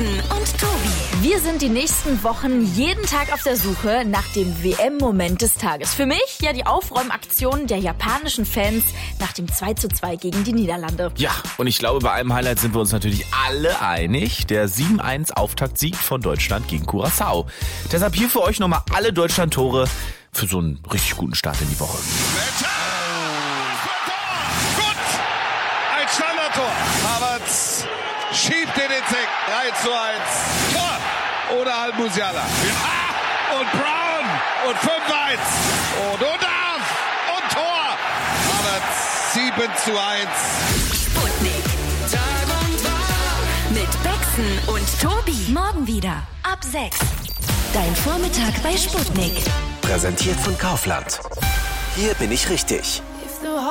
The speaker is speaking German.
Bexen und Tobi. Wir sind die nächsten Wochen jeden Tag auf der Suche nach dem WM-Moment des Tages. Für mich ja die Aufräumaktion der japanischen Fans nach dem 2:2 gegen die Niederlande. Ja, und ich glaube, bei einem Highlight sind wir uns natürlich alle einig. Der 7-1-Auftaktsieg von Deutschland gegen Curaçao. Deshalb hier für euch nochmal alle Deutschland-Tore für so einen richtig guten Start in die Woche. Gut! Ein Standardtor. Havertz schiebt in den Eck. 3:1. Tor! Oder Al-Musiala. Ja. Und Brown. Und 5:1. Und Undarf. Und Tor. Havertz 7:1. Sputnik. Tag und Tag. Mit Bexen und Tobi. Morgen wieder. Ab 6. Dein Vormittag bei Sputnik. Präsentiert von Kaufland. Hier bin ich richtig.